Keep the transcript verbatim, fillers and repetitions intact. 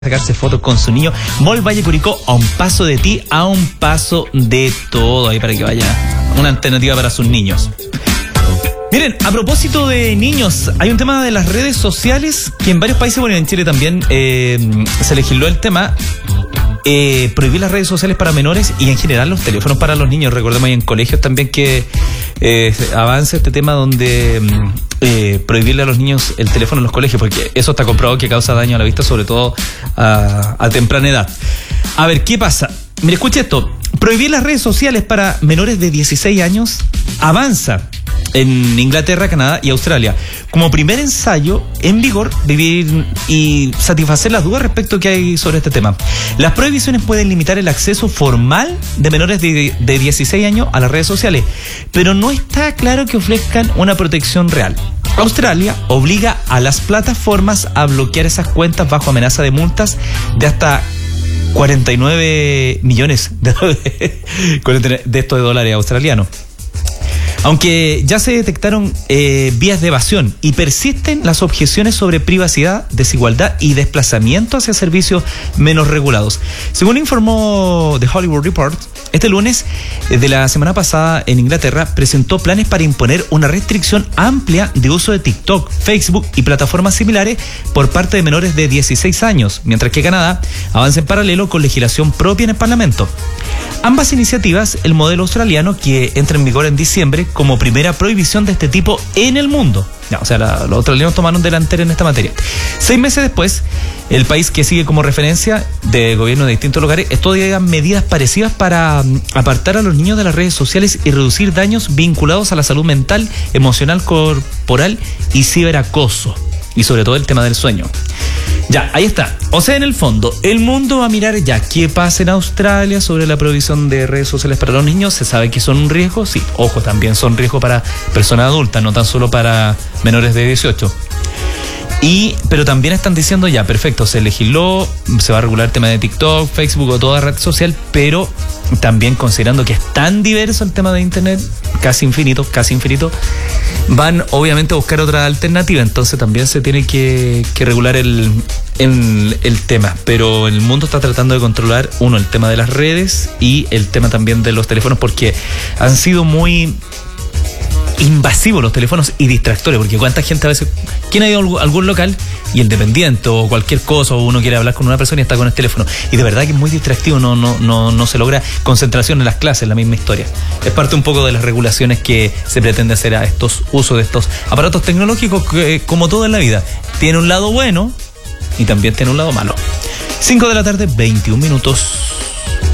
Sacarse fotos con su niño. Mall Valle Curicó, a un paso de ti, a un paso de todo. Ahí para que vaya una alternativa para sus niños. Miren, a propósito de niños, hay un tema de las redes sociales que en varios países, bueno, en Chile también eh, se legisló el tema. Eh, prohibir las redes sociales para menores y en general los teléfonos para los niños. Recordemos ahí en colegios también que eh, avanza este tema donde eh, prohibirle a los niños el teléfono en los colegios, porque eso está comprobado que causa daño a la vista, sobre todo a, a temprana edad. A ver, ¿qué pasa? Mire, escuche esto. Prohibir las redes sociales para menores de dieciséis años avanza en Inglaterra, Canadá y Australia. Como primer ensayo en vigor, vivir y satisfacer las dudas respecto a qué hay sobre este tema. Las prohibiciones pueden limitar el acceso formal de menores de, de dieciséis años a las redes sociales, pero no está claro que ofrezcan una protección real. Australia obliga a las plataformas a bloquear esas cuentas bajo amenaza de multas de hasta cuarenta y nueve millones de, de estos de dólares australianos. Aunque ya se detectaron eh, vías de evasión y persisten las objeciones sobre privacidad, desigualdad y desplazamiento hacia servicios menos regulados. Según informó The Hollywood Report, este lunes eh, de la semana pasada en Inglaterra presentó planes para imponer una restricción amplia de uso de TikTok, Facebook y plataformas similares por parte de menores de dieciséis años, mientras que Canadá avanza en paralelo con legislación propia en el Parlamento. Ambas iniciativas, el modelo australiano que entra en vigor en diciembre como primera prohibición de este tipo en el mundo. No, o sea, la, los australianos tomaron delantera en esta materia. Seis meses después, el país que sigue como referencia de gobierno de distintos lugares estudia medidas parecidas para um, apartar a los niños de las redes sociales y reducir daños vinculados a la salud mental, emocional, corporal y ciberacoso. Y sobre todo el tema del sueño. Ya, ahí está. O sea, en el fondo, el mundo va a mirar ya qué pasa en Australia sobre la prohibición de redes sociales para los niños. Se sabe que son un riesgo, sí. Ojo, también son riesgo para personas adultas, no tan solo para menores de dieciocho. Y, pero también están diciendo ya, perfecto, se legisló, se va a regular el tema de TikTok, Facebook o toda red social, pero también considerando que es tan diverso el tema de Internet, casi infinito, casi infinito, van obviamente a buscar otra alternativa, entonces también se tiene que, que regular el, el, el tema, pero el mundo está tratando de controlar, uno, el tema de las redes y el tema también de los teléfonos, porque han sido muy invasivos los teléfonos y distractores, porque cuánta gente a veces, ¿quién ha ido a algún local y el dependiente o cualquier cosa, o uno quiere hablar con una persona y está con el teléfono, y de verdad que es muy distractivo, no, no, no, no se logra concentración en las clases, la misma historia. Es parte un poco de las regulaciones que se pretende hacer a estos usos de estos aparatos tecnológicos que, como todo en la vida, tiene un lado bueno y también tiene un lado malo. cinco de la tarde, veintiún minutos.